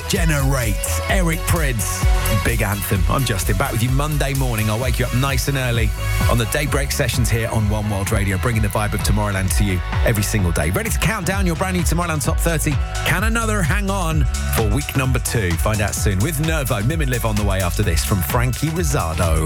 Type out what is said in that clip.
Generate, Eric Prydz, big anthem. I'm Justin, back with you Monday morning. I'll wake you up nice and early on the Daybreak sessions here on One World Radio, bringing the vibe of Tomorrowland to you every single day. Ready to count down your brand new Tomorrowland Top 30? Can another hang on for week number 2? Find out soon with Nervo, Mim and Liv on the way after this from Frankie Rizzardo.